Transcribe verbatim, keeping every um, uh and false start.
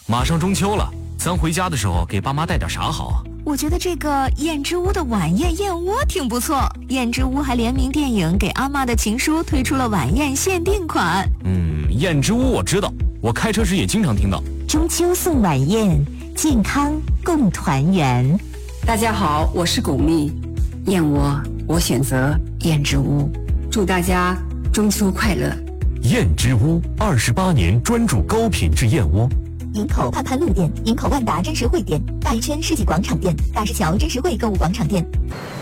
马上中秋了，咱回家的时候给爸妈带点啥好啊？ 我觉得这个燕之屋的晚宴燕窝挺不错。燕之屋还联名电影给阿嬷的情书推出了晚宴限定款。 嗯，燕之屋我知道，我开车时也经常听到。 中秋送晚宴，健康共团圆。 大家好，我是巩俐，燕窝我选择燕之屋，祝大家中秋快乐。 燕之屋二十八年专注高品质燕窝。 营口盼盼路店、营口万达真实汇店、大一圈世纪广场店、大石桥真实汇购物广场店。